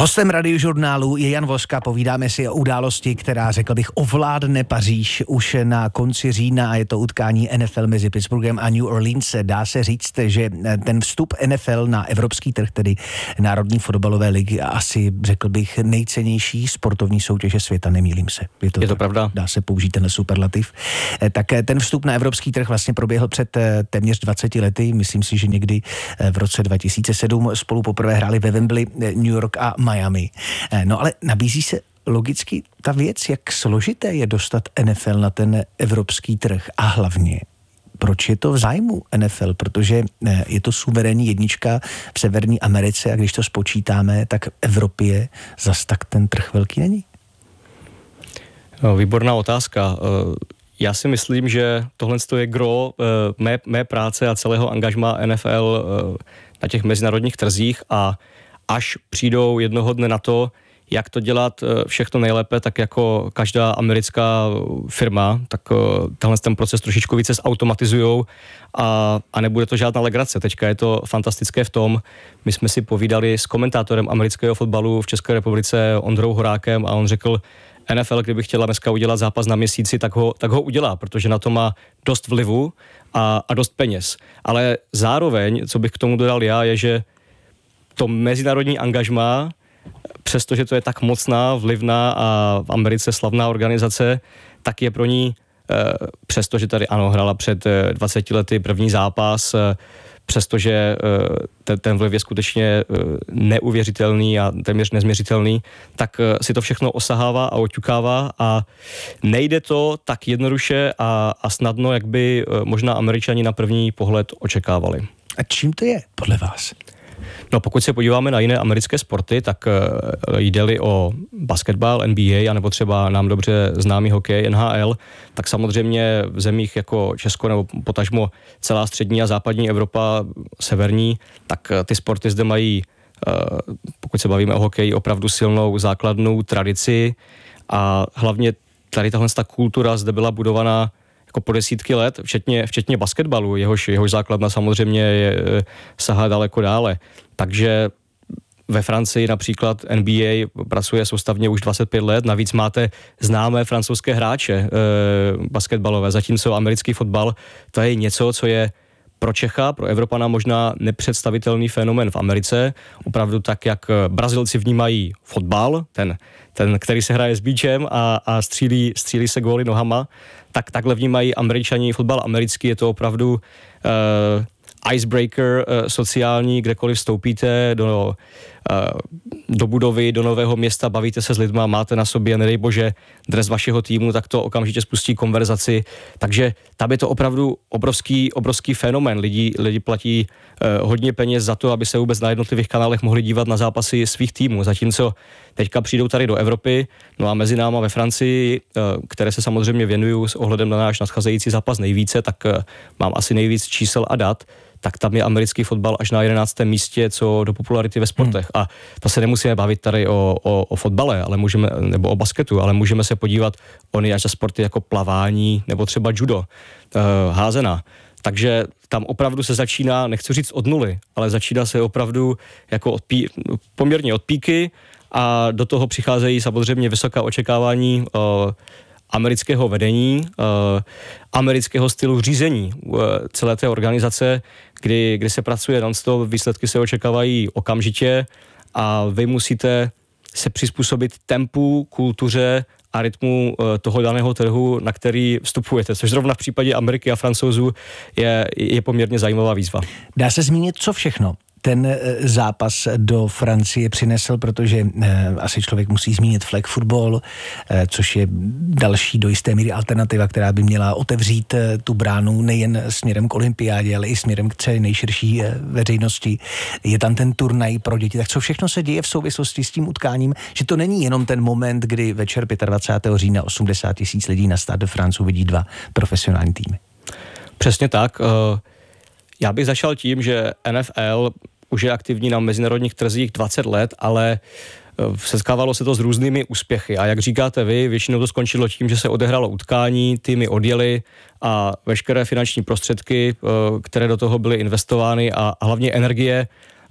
Hostem Radiožurnálu je Jan Voska, povídáme si o události, která, řekl bych, ovládne Paříž už na konci října a je to utkání NFL mezi Pittsburghem a New Orleans. Dá se říct, že ten vstup NFL na evropský trh, tedy Národní fotbalové ligy, asi, řekl bych, nejcennější sportovní soutěže světa, nemýlím se. Je to pravda. Dá se použít ten superlativ. Tak ten vstup na evropský trh vlastně proběhl před téměř 20 lety. Myslím si, že někdy v roce 2007 spolu poprvé hráli ve Wembley, New York a Miami. No ale nabízí se logicky ta věc, jak složité je dostat NFL na ten evropský trh a hlavně proč je to v zájmu NFL, protože je to suverénní jednička v Severní Americe a když to spočítáme, tak v Evropě zas tak ten trh velký není. Výborná otázka. Já si myslím, že tohle je gro mé práce a celého angažmá NFL na těch mezinárodních trzích a až přijdou jednoho dne na to, jak to dělat všechno nejlépe, tak jako každá americká firma, tak tenhle ten proces trošičku více zautomatizujou a nebude to žádná legrace. Teďka je to fantastické v tom, my jsme si povídali s komentátorem amerického fotbalu v České republice Ondrou Horákem a on řekl, NFL, kdyby chtěla dneska udělat zápas na měsíci, tak ho udělá, protože na to má dost vlivu a dost peněz. Ale zároveň, co bych k tomu dodal já, je, že to mezinárodní angažmá, přestože to je tak mocná, vlivná a v Americe slavná organizace, tak je pro ní, přestože tady ano, hrála před 20 lety první zápas, přestože ten vliv je skutečně neuvěřitelný a téměř nezměřitelný, tak si to všechno osahává a oťukává a nejde to tak jednoduše a snadno, jak by možná Američani na první pohled očekávali. A čím to je podle vás? No, pokud se podíváme na jiné americké sporty, tak jde-li o basketbal, NBA, anebo třeba nám dobře známý hokej, NHL, tak samozřejmě v zemích jako Česko nebo potažmo celá střední a západní Evropa, severní, tak ty sporty zde mají, pokud se bavíme o hokeji, opravdu silnou základnou tradici a hlavně tady tahle kultura zde byla budovaná jako po desítky let, včetně basketbalu, jehož základna samozřejmě sahá daleko dále. Takže ve Francii například NBA pracuje soustavně už 25 let, navíc máte známé francouzské hráče basketbalové, zatímco americký fotbal, to je něco, co je pro Čecha, pro Evropana možná nepředstavitelný fenomén v Americe. Opravdu tak, jak Brazilci vnímají fotbal, ten který se hraje s míčem a střílí se góly nohama, tak takhle vnímají Američani fotbal americký. Je to opravdu icebreaker sociální, kdekoliv vstoupíte do budovy, do nového města, bavíte se s lidma, máte na sobě, nedej bože, dres vašeho týmu, tak to okamžitě spustí konverzaci. Takže tam je to opravdu obrovský fenomén. Lidi platí hodně peněz za to, aby se vůbec na jednotlivých kanálech mohli dívat na zápasy svých týmů. Zatímco teďka přijdou tady do Evropy, no a mezi náma ve Francii, které se samozřejmě věnují s ohledem na náš nadcházející zápas nejvíce, tak mám asi nejvíc čísel a dat, tak tam je americký fotbal až na 11. místě co do popularity ve sportech. A to se nemusíme bavit tady o fotbale, ale nebo o basketu, ale můžeme se podívat až za sporty jako plavání nebo třeba judo, házená. Takže tam opravdu se začíná, nechci říct od nuly, ale začíná se opravdu jako poměrně od píky a do toho přicházejí samozřejmě vysoká očekávání amerického vedení, amerického stylu řízení celé té organizace, kdy se pracuje non-stop, výsledky se očekávají okamžitě a vy musíte se přizpůsobit tempu, kultuře a rytmu toho daného trhu, na který vstupujete, což zrovna v případě Ameriky a Francouzů je poměrně zajímavá výzva. Dá se zmínit, co všechno ten zápas do Francie přinesl, protože asi člověk musí zmínit flag football, což je další do jisté míry alternativa, která by měla otevřít tu bránu nejen směrem k olympiádě, ale i směrem k celé nejširší veřejnosti. Je tam ten turnaj pro děti. Tak co všechno se děje v souvislosti s tím utkáním, že to není jenom ten moment, kdy večer 25. října 80 000 lidí na Stade de France uvidí dva profesionální týmy. Přesně tak. Já bych začal tím, že NFL už je aktivní na mezinárodních trzích 20 let, ale setkávalo se to s různými úspěchy. A jak říkáte vy, většinou to skončilo tím, že se odehrálo utkání, týmy odjeli a veškeré finanční prostředky, které do toho byly investovány a hlavně energie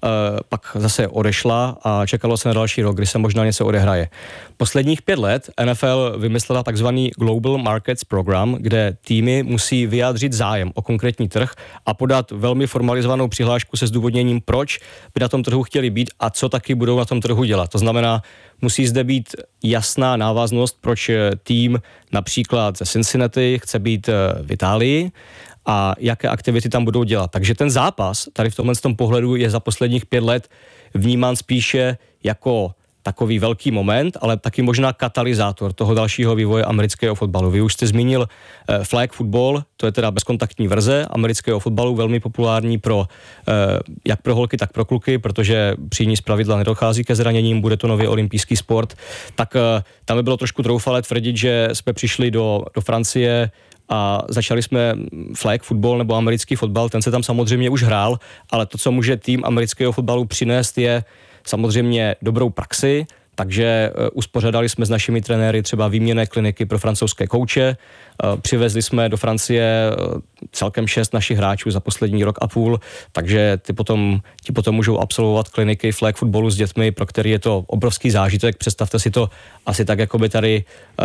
pak zase odešla a čekalo se na další rok, kdy se možná něco odehraje. Posledních 5 let NFL vymyslela takzvaný Global Markets Program, kde týmy musí vyjádřit zájem o konkrétní trh a podat velmi formalizovanou přihlášku se zdůvodněním, proč by na tom trhu chtěli být a co taky budou na tom trhu dělat. To znamená, musí zde být jasná návaznost, proč tým například ze Cincinnati chce být v Itálii a jaké aktivity tam budou dělat. Takže ten zápas tady v tomhle pohledu je za posledních 5 let vnímán spíše jako takový velký moment, ale taky možná katalyzátor toho dalšího vývoje amerického fotbalu. Vy už jste zmínil flag football, to je teda bezkontaktní verze amerického fotbalu, velmi populární jak pro holky, tak pro kluky, protože při ní zpravidla nedochází ke zraněním, bude to nově olympijský sport. Tak tam by bylo trošku troufale tvrdit, že jsme přišli do Francie a začali jsme flag football nebo americký fotbal, ten se tam samozřejmě už hrál, ale to, co může tým amerického fotbalu přinést, je samozřejmě dobrou praxi, takže uspořádali jsme s našimi trenéry třeba výměnné kliniky pro francouzské kouče, přivezli jsme do Francie celkem 6 našich hráčů za poslední rok a půl, takže ti potom můžou absolvovat kliniky flag footballu s dětmi, pro který je to obrovský zážitek. Představte si to asi tak, jako by tady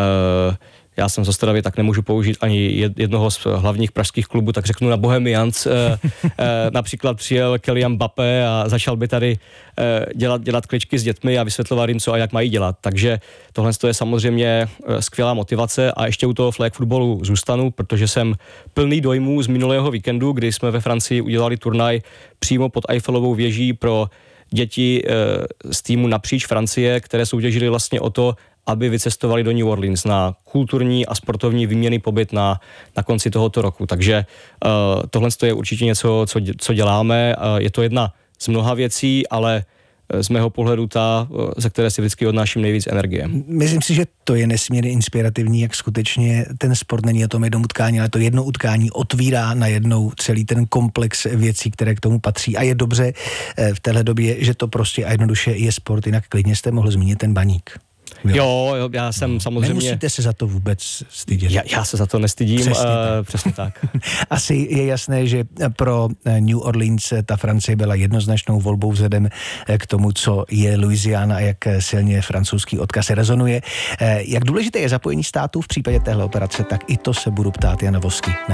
já jsem z Ostravy, tak nemůžu použít ani jednoho z hlavních pražských klubů, tak řeknu na Bohemians. Například přijel Kylian Mbappé a začal by tady dělat kličky s dětmi a vysvětlovat jim, co a jak mají dělat. Takže tohle je samozřejmě skvělá motivace a ještě u toho flag footballu zůstanu, protože jsem plný dojmů z minulého víkendu, kdy jsme ve Francii udělali turnaj přímo pod Eiffelovou věží pro děti z týmu napříč Francie, které soutěžily vlastně o to, aby vycestovali do New Orleans na kulturní a sportovní výměnný pobyt na konci tohoto roku. Takže tohle je určitě něco, co děláme. Je to jedna z mnoha věcí, ale z mého pohledu ta, ze které si vždycky odnáším nejvíc energie. Myslím si, že to je nesmírně inspirativní, jak skutečně ten sport není o tom jednom utkání, ale to jedno utkání otvírá najednou celý ten komplex věcí, které k tomu patří. A je dobře v téhle době, že to prostě a jednoduše je sport, jinak klidně jste mohl zmínit ten baník. Jo, já jsem samozřejmě... Nemusíte se za to vůbec stydět. Já se za to nestydím, přesně tak. Asi je jasné, že pro New Orleans ta Francie byla jednoznačnou volbou vzhledem k tomu, co je Louisiana a jak silně francouzský odkaz rezonuje. Jak důležité je zapojení států v případě téhle operace, tak i to se budu ptát Jana Vosky.